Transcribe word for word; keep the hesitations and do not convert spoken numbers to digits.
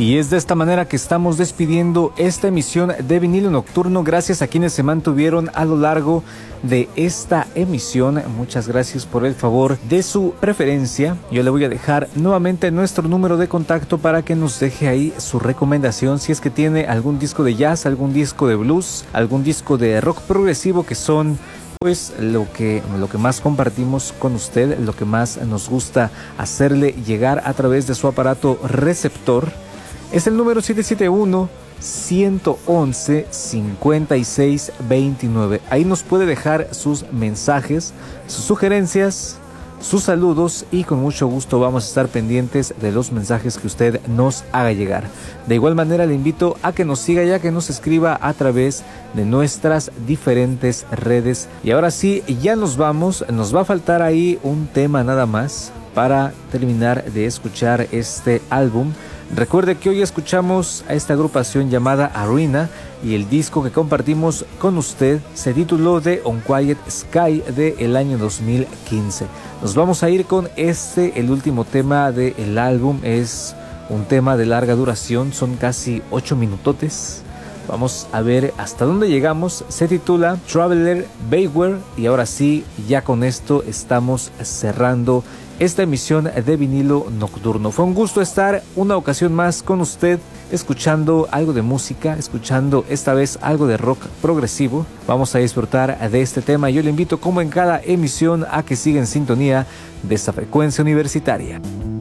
Y es de esta manera que estamos despidiendo esta emisión de Vinilo Nocturno. Gracias a quienes se mantuvieron a lo largo de esta emisión. Muchas gracias por el favor de su preferencia. Yo le voy a dejar nuevamente nuestro número de contacto para que nos deje ahí su recomendación. Si es que tiene algún disco de jazz, algún disco de blues, algún disco de rock progresivo, que son pues lo que, lo que más compartimos con usted, lo que más nos gusta hacerle llegar a través de su aparato receptor. Es el número siete siete uno, uno uno uno, cinco seis dos nueve. Ahí nos puede dejar sus mensajes, sus sugerencias, sus saludos, y con mucho gusto vamos a estar pendientes de los mensajes que usted nos haga llegar. De igual manera le invito a que nos siga, ya que nos escriba a través de nuestras diferentes redes. Y ahora sí, ya nos vamos. Nos va a faltar ahí un tema nada más para terminar de escuchar este álbum. Recuerde que hoy escuchamos a esta agrupación llamada Arena, y el disco que compartimos con usted se tituló The Unquiet Sky del año dos mil quince. Nos vamos a ir con este, el último tema del álbum. Es un tema de larga duración, son casi ocho minutotes. Vamos a ver hasta dónde llegamos. Se titula Traveler Beware, y ahora sí, ya con esto estamos cerrando esta emisión de Vinilo Nocturno. Fue un gusto estar una ocasión más con usted, escuchando algo de música, escuchando esta vez algo de rock progresivo. Vamos a disfrutar de este tema. Yo le invito, como en cada emisión, a que siga en sintonía de esta frecuencia universitaria.